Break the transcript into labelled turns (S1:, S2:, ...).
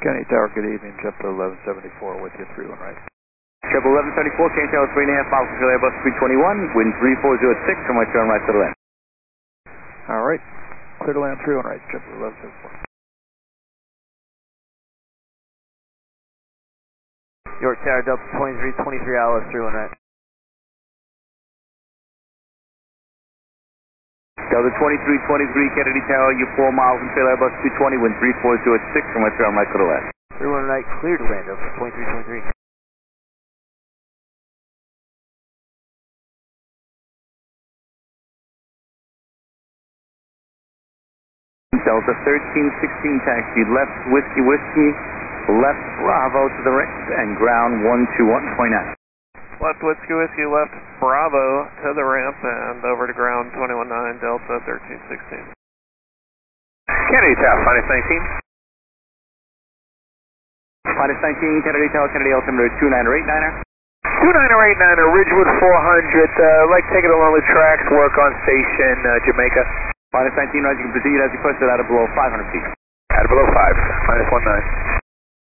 S1: Kennedy Tower, good evening. JetBlue 1174 with you, 31 right.
S2: JetBlue 1174, Kennedy Tower 3.5 miles from Airbus 321, wind 3406, from my turn right to the land.
S1: All right, clear to land 31 right, JetBlue 1174.
S3: York Tower, Delta 2323 Alice, 31 right.
S2: Delta 2323, Kennedy Tower, you 4 miles from Airbus 220, wind 3406, from my turn right to the left.
S3: 31 right, clear to land, Delta 2323.
S2: Delta 1316, taxi left, Whiskey Whiskey, left Bravo to the right, and ground 121.9.
S4: Left Whiskey Whiskey, left Bravo to the ramp, and over to ground 21.9, Delta 1316.
S2: Kennedy Tower, minus 19. Minus 19, Kennedy Tower, Kennedy altimeter 2989er.
S5: 2989er, Ridgewood 400, like taking along the tracks, work on station, Jamaica.
S2: Minus 19, as you can proceed as requested, out of below 500 feet.
S5: Out of below 5, minus 19.